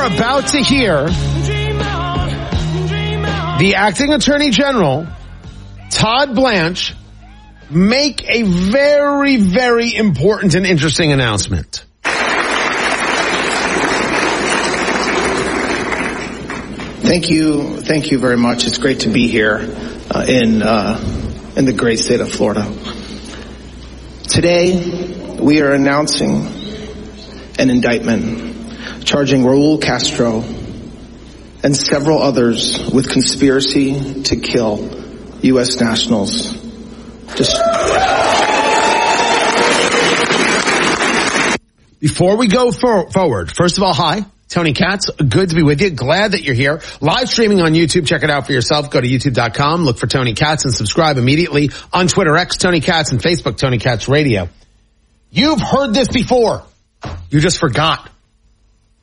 about to hear the acting attorney general, Todd Blanche, make a very, very important and interesting announcement. Thank you very much. It's great to be here in the great state of Florida. Today, we are announcing an indictment charging Raul Castro and several others with conspiracy to kill U.S. nationals. Before we go forward, first of all, hi, Tony Katz. Good to be with you. Glad that you're here. Live streaming on YouTube. Check it out for yourself. Go to youtube.com, look for Tony Katz, and subscribe immediately. On Twitter, X, Tony Katz, and Facebook, Tony Katz Radio. You've heard this before. You just forgot.